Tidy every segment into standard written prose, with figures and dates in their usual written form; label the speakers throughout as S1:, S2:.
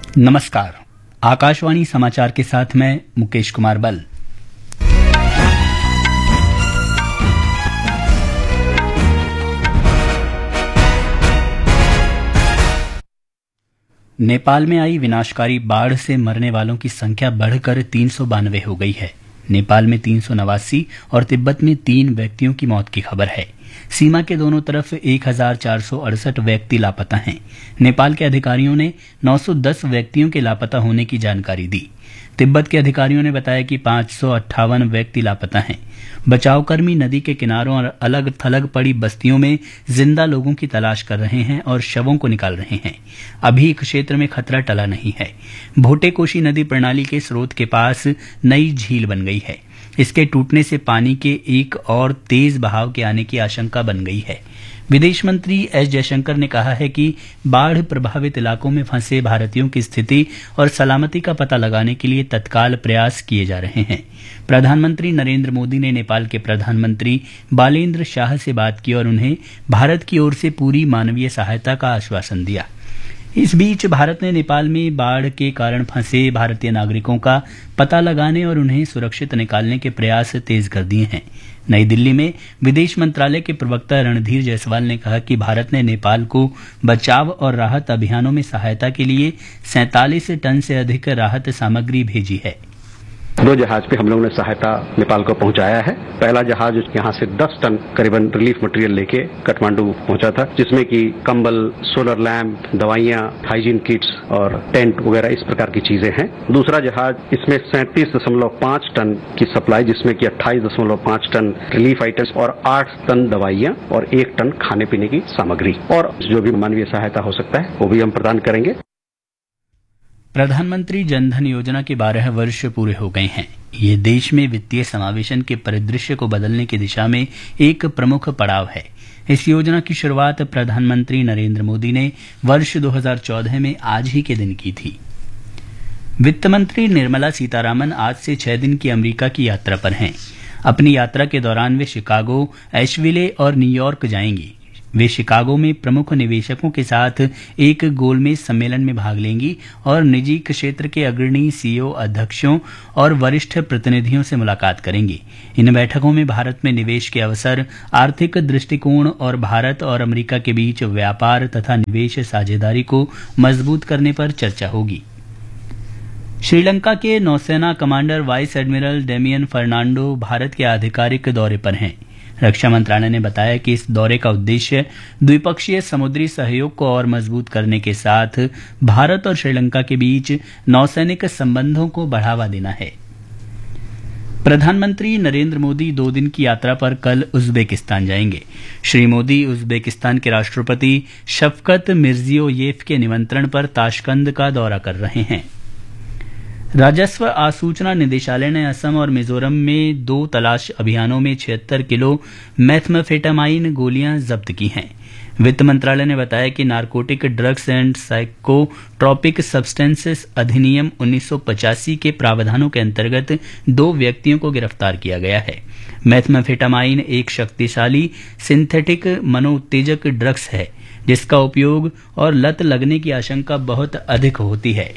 S1: नमस्कार। आकाशवाणी समाचार के साथ मैं मुकेश कुमार बल। नेपाल में आई विनाशकारी बाढ़ से मरने वालों की संख्या बढ़कर 392 हो गई है। नेपाल में 389 और तिब्बत में 3 व्यक्तियों की मौत की खबर है। सीमा के दोनों तरफ 1468 व्यक्ति लापता हैं। नेपाल के अधिकारियों ने 910 व्यक्तियों के लापता होने की जानकारी दी। तिब्बत के अधिकारियों ने बताया कि 558 व्यक्ति लापता हैं। बचावकर्मी नदी के किनारों और अलग थलग पड़ी बस्तियों में जिंदा लोगों की तलाश कर रहे हैं और शवों को निकाल रहे हैं। अभी क्षेत्र में खतरा टला नहीं है। भोटेकोशी नदी प्रणाली के स्रोत के पास नई झील बन गई है। इसके टूटने से पानी के एक और तेज बहाव के आने की आशंका बन गई है। विदेश मंत्री एस जयशंकर ने कहा है कि बाढ़ प्रभावित इलाकों में फंसे भारतीयों की स्थिति और सलामती का पता लगाने के लिए तत्काल प्रयास किए जा रहे हैं। प्रधानमंत्री नरेंद्र मोदी ने नेपाल के प्रधानमंत्री बालेन्द्र शाह से बात की और उन्हें भारत की ओर से पूरी मानवीय सहायता का आश्वासन दिया। इस बीच भारत ने नेपाल में बाढ़ के कारण फंसे भारतीय नागरिकों का पता लगाने और उन्हें सुरक्षित निकालने के प्रयास तेज कर दिए हैं। नई दिल्ली में विदेश मंत्रालय के प्रवक्ता रणधीर जायसवाल ने कहा कि भारत ने नेपाल को बचाव और राहत अभियानों में सहायता के लिए 47 टन से अधिक राहत सामग्री भेजी है।
S2: 2 जहाज पे हम लोगों ने सहायता नेपाल को पहुंचाया है। पहला जहाज यहां से 10 टन करीबन रिलीफ मटेरियल लेके काठमांडू पहुंचा था, जिसमें कि कंबल, सोलर लैंप, दवाइयां, हाइजीन किट्स और टेंट वगैरह इस प्रकार की चीजें हैं। दूसरा जहाज इसमें 37.5 टन की सप्लाई, जिसमें कि 28.5 टन रिलीफ आइटम्स और 8 टन दवाइयां और 1 टन खाने पीने की सामग्री और जो भी मानवीय सहायता हो सकता है वो भी हम प्रदान करेंगे।
S1: प्रधानमंत्री जनधन योजना के 12 वर्ष पूरे हो गए हैं। ये देश में वित्तीय समावेशन के परिदृश्य को बदलने की दिशा में एक प्रमुख पड़ाव है। इस योजना की शुरुआत प्रधानमंत्री नरेंद्र मोदी ने वर्ष 2014 में आज ही के दिन की थी। वित्त मंत्री निर्मला सीतारामन आज से 6 दिन की अमेरिका की यात्रा पर हैं। अपनी यात्रा के दौरान वे शिकागो, एशविले और न्यूयॉर्क जाएंगी। वे शिकागो में प्रमुख निवेशकों के साथ एक गोलमेज सम्मेलन में भाग लेंगी और निजी क्षेत्र के अग्रणी सीईओ, अध्यक्षों और वरिष्ठ प्रतिनिधियों से मुलाकात करेंगी। इन बैठकों में भारत में निवेश के अवसर, आर्थिक दृष्टिकोण और भारत और अमेरिका के बीच व्यापार तथा निवेश साझेदारी को मजबूत करने पर चर्चा होगी। श्रीलंका के नौसेना commander vice admiral Damien Fernando Bharat के आधिकारिक दौरे पर हैं। रक्षा मंत्रालय ने बताया कि इस दौरे का उद्देश्य द्विपक्षीय समुद्री सहयोग को और मजबूत करने के साथ भारत और श्रीलंका के बीच नौसैनिक संबंधों को बढ़ावा देना है। प्रधानमंत्री नरेंद्र मोदी 2 दिन की यात्रा पर कल उज्बेकिस्तान जाएंगे। श्री मोदी उज्बेकिस्तान के राष्ट्रपति शफकत मिर्जियोयेव के निमंत्रण पर ताशकंद का दौरा कर रहे हैं। राजस्व आसूचना निदेशालय ने असम और मिजोरम में 2 तलाश अभियानों में 76 किलो मेथाम्फेटामाइन गोलियां जब्त की हैं। वित्त मंत्रालय ने बताया कि narcotic drugs and psychotropic substances अधिनियम 1985 के प्रावधानों के अंतर्गत 2 व्यक्तियों को गिरफ्तार किया गया है। मेथाम्फेटामाइन एक शक्तिशाली सिंथेटिक मनोउत्तेजक ड्रग्स है, जिसका उपयोग और लत लगने की आशंका बहुत अधिक होती है।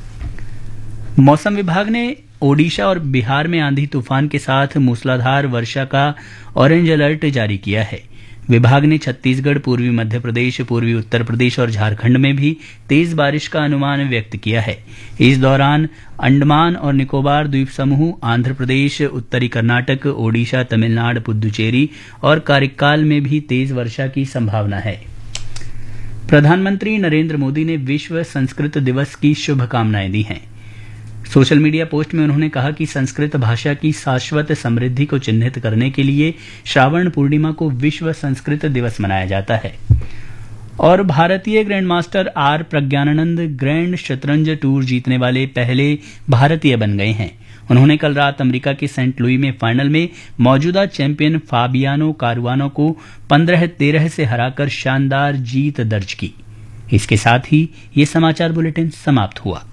S1: मौसम विभाग ने ओडिशा और बिहार में आंधी तूफान के साथ मूसलाधार वर्षा का ऑरेंज अलर्ट जारी किया है। विभाग ने छत्तीसगढ़, पूर्वी मध्य प्रदेश, पूर्वी उत्तर प्रदेश और झारखंड में भी तेज बारिश का अनुमान व्यक्त किया है। इस दौरान अंडमान और निकोबार द्वीप समूह, आंध्र प्रदेश, उत्तरी कर्नाटक, ओडिशा, तमिलनाडु, पुदुचेरी और कारिक्काल में भी तेज वर्षा की संभावना है। प्रधानमंत्री नरेंद्र मोदी ने विश्व संस्कृत दिवस की शुभकामनाएं दी हैं। सोशल मीडिया पोस्ट में उन्होंने कहा कि संस्कृत भाषा की शाश्वत समृद्धि को चिन्हित करने के लिए श्रावण पूर्णिमा को विश्व संस्कृत दिवस मनाया जाता है। और भारतीय ग्रैंडमास्टर आर प्रज्ञानंद ग्रैंड शतरंज टूर जीतने वाले पहले भारतीय बन गए हैं। उन्होंने कल रात अमेरिका के सेंट लुई में फाइनल में मौजूदा चैंपियन फाबियानो कारुआनो को 15-13 से हराकर शानदार जीत दर्ज की। इसके साथ ही ये समाचार बुलेटिन समाप्त हुआ।